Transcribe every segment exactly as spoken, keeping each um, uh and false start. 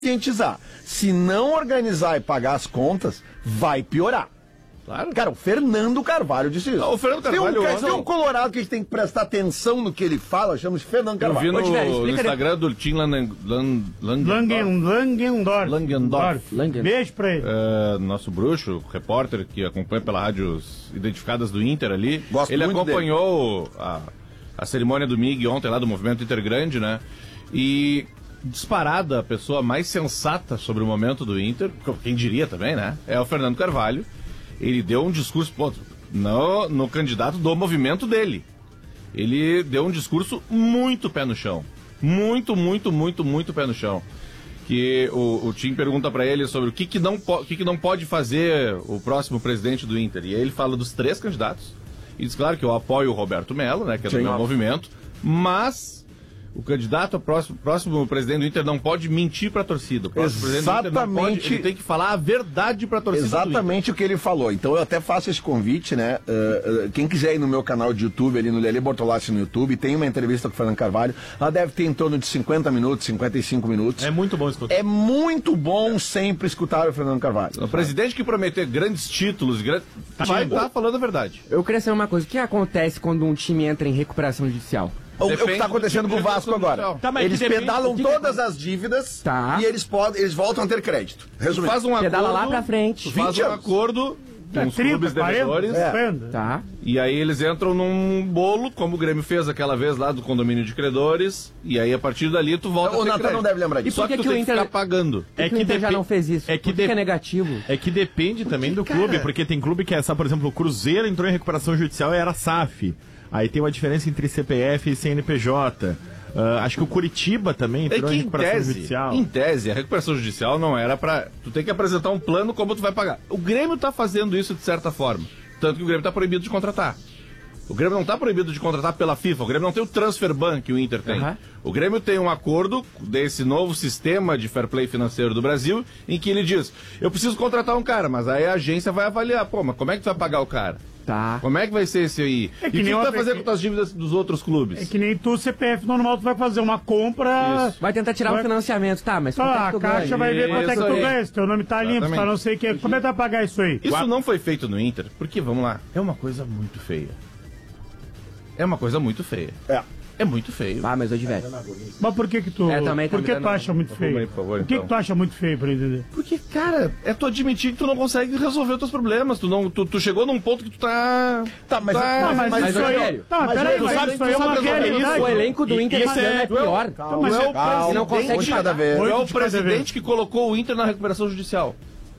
conscientizar. Se não organizar e pagar as contas, vai piorar. Claro. Cara, o Fernando Carvalho disse isso. Não, o Fernando Carvalho... Tem um, ontem... tem um colorado que a gente tem que prestar atenção no que ele fala, chama-se Fernando Carvalho. Eu vi no, Ô, no Instagram do Tim Langendorf. Langendorf. Langendorf. Beijo pra ele. Uh, nosso bruxo, repórter que acompanha pela rádios identificadas do Inter ali. Gosto ele muito acompanhou a, a cerimônia do M I G ontem lá do Movimento Inter Grande, né? E... disparada, a pessoa mais sensata sobre o momento do Inter, quem diria também, né? É o Fernando Carvalho. Ele deu um discurso, pô, no, no candidato do movimento dele. Ele deu um discurso muito pé no chão. Muito, muito, muito, muito pé no chão. Que o, o Tim pergunta pra ele sobre o que que não, po- que que não pode fazer o próximo presidente do Inter. E aí ele fala dos três candidatos. E diz, claro, que eu apoio o Roberto Melo, né? Que é do Sim. meu movimento. Mas... o candidato ao próximo, próximo presidente do Inter não pode mentir para a torcida. O próximo presidente do Inter não pode, ele tem que falar a verdade para a torcida. Exatamente o que ele falou. Então eu até faço esse convite, né? Uh, uh, quem quiser ir no meu canal de YouTube, ali no Lelê Bortolassi no YouTube, tem uma entrevista com o Fernando Carvalho. Ela deve ter em torno de cinquenta minutos, cinquenta e cinco minutos. É muito bom escutar. É muito bom sempre escutar o Fernando Carvalho. O presidente que prometer grandes títulos, grandes... vai estar falando a verdade. Eu queria saber uma coisa. O que acontece quando um time entra em recuperação judicial? O, o que está acontecendo com o Vasco agora? Tá, mas eles depende, pedalam que todas as dívidas tá. e eles, podem, eles voltam a ter crédito. Resumindo. Faz um Pedala acordo, lá pra frente. faz um acordo com os clubes devedores, É. Tá. e aí eles entram num bolo, como o Grêmio fez aquela vez lá do condomínio de credores, e aí a partir dali tu volta O a ter Natan crédito. não deve lembrar E disso. Só por que, que tu que o tem Inter- que ficar pagando. É que o Inter já não fez isso. é que Por que, que é dep- negativo? É que depende também do cara? clube, porque tem clube que é, sabe, por exemplo, o Cruzeiro entrou em recuperação judicial e era S A F. Aí tem uma diferença entre C P F e C N P J. Uh, acho que o Curitiba também É entrou que em em recuperação tese, judicial. em tese, a recuperação judicial não era pra... Tu tem que apresentar um plano como tu vai pagar. O Grêmio tá fazendo isso de certa forma. Tanto que o Grêmio tá proibido de contratar. O Grêmio não tá proibido de contratar pela FIFA. O Grêmio não tem o transfer ban que o Inter tem. Uhum. O Grêmio tem um acordo desse novo sistema de fair play financeiro do Brasil, em que ele diz, eu preciso contratar um cara, mas aí a agência vai avaliar. Pô, mas como é que tu vai pagar o cara? Tá. Como é que vai ser esse aí? É que e o que nem tu uma vai fazer vez- com as dívidas dos outros clubes? É que nem tu, C P F normal, tu vai fazer uma compra. Isso. Vai tentar tirar Vai- o financiamento, tá, mas quanto é Ah, que a tu caixa ganha? vai ver quanto é que Isso tu aí. ganha. Se teu nome tá limpo, Exatamente. tá não sei o que. Como é que tu vai pagar isso aí? Isso não foi feito no Inter, porque, vamos lá, é uma coisa muito feia. É uma coisa muito feia. É. É muito feio. Ah, mas hoje, velho. Mas por que que tu. É, também tá por me que dando- tu acha muito Por favor, feio? por favor, Por que então. que tu acha muito feio pra entender? Porque, cara, é tu admitir que tu não consegue resolver os teus problemas. Tu, não, tu, tu chegou num ponto que tu tá... Tá, mas- tá- Não, mas, mas, isso aí. Rogério, Tá, mas peraí, tu mas sabe- isso aí é tu uma sabe resolver realidade. O elenco do E- Inter e esse isso ano é- é pior. Calma, mas Tu é é- o calma, Você não consegue um de pagar. cada vez. Tu é o Oito de cada presidente vez. que colocou o Inter na recuperação judicial.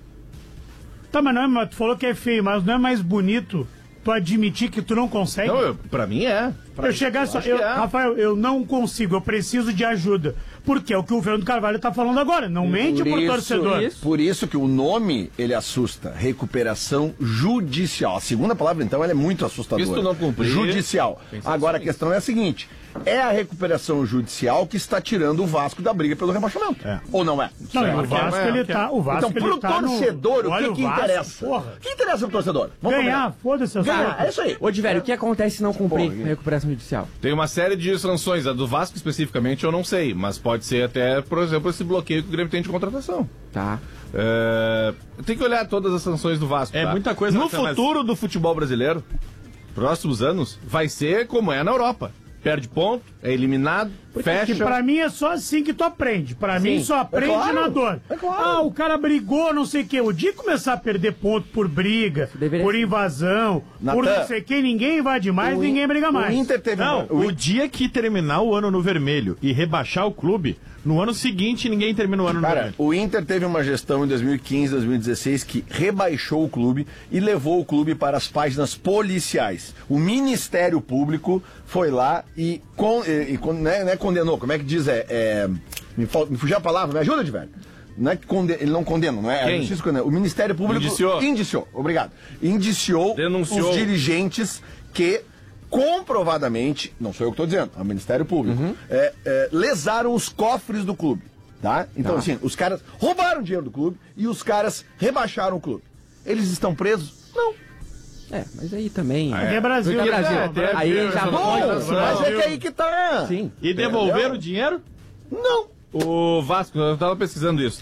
Tá, mas não é, mas tu falou que é feio, mas não é mais bonito tu admitir que tu não consegue? Não, eu, pra mim é. Pra Eu chegar só, acho que eu, é. Rafael, eu não consigo, eu preciso de ajuda. Porque é o que o Fernando Carvalho tá falando agora. Não mente pro torcedor. isso. Por isso que o nome, ele assusta. Recuperação judicial. A segunda palavra, então, ela é muito assustadora. Se tu não cumprir, Judicial. tem Agora, a sanções. questão é a seguinte. É a recuperação judicial que está tirando o Vasco da briga pelo rebaixamento. É. Ou não é? Não, Certo. o Vasco, É, ele é. tá. O Vasco, Então, ele pro tá no- torcedor, o Olha que, que Vasco, interessa? Porra. O que interessa pro torcedor? Vamos Ganhar, combinar. foda-se as Ganhar, outras. é isso aí. Ô, Diverio, o que acontece se não cumprir Porra, a recuperação judicial? Tem uma série de sanções. A do Vasco especificamente eu não sei. Mas pode ser até, por exemplo, esse bloqueio que o Grêmio tem de contratação. Tá. É, tem que olhar todas as sanções do Vasco. É tá? muita coisa, No Marcelo, mas- futuro do futebol brasileiro, próximos anos, vai ser como é na Europa. Perde ponto, é eliminado, Que fecha. pra mim é só assim que tu aprende. Pra mim só aprende É claro, na dor. é claro. Ah, o cara brigou, não sei o quê. O dia que começar a perder ponto por briga, Deveria por ser. invasão, por Natan, não sei o quê, ninguém invade mais, O ninguém briga In- mais. O Inter teve... Não, o o dia que terminar o ano no vermelho e rebaixar o clube, no ano seguinte ninguém termina o ano no Cara, vermelho. o Inter teve uma gestão em dois mil e quinze, dois mil e dezesseis que rebaixou o clube e levou o clube para as páginas policiais. O Ministério Público foi lá e, con, e, e con- né, né, condenou. Como é que diz? É, é, me, fal- me fugiu a palavra, me ajuda, de velho. Não é que conde, ele não condena, não é? Quem? A justiça condena. O Ministério Público Indiciou. indiciou, obrigado. Indiciou Denunciou. os dirigentes que comprovadamente, não sou eu que estou dizendo, é o Ministério Público, é, é, lesaram os cofres do clube. Tá? Então, Tá. assim, os caras roubaram dinheiro do clube e os caras rebaixaram o clube. Eles estão presos? Não. É, mas aí também. Aqui é Brasil. Porque é Brasil. É, Aí Brasil, já Brasil. pode. Bom, mas é que aí que tá. Sim. E devolveram o dinheiro? Não. O Vasco, eu tava pesquisando isso.